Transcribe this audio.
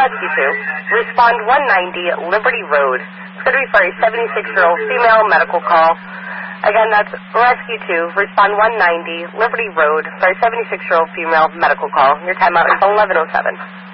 Rescue 2. Respond 190 Liberty Road. It's going to be for a 76-year-old female medical call. Again, that's Rescue 2. Respond 190 Liberty Road for a 76-year-old female medical call. Your timeout is 11:07.